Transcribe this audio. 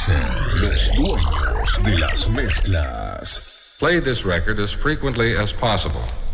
los dueños de las mezclas. Play this record as frequently as possible.